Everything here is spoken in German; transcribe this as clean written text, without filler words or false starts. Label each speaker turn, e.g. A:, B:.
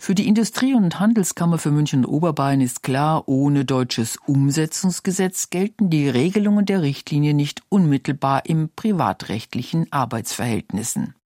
A: Für die Industrie- und Handelskammer für München und Oberbayern ist klar, ohne deutsches Umsetzungsgesetz gelten die Regelungen der Richtlinie nicht unmittelbar im privatrechtlichen Arbeitsverhältnissen.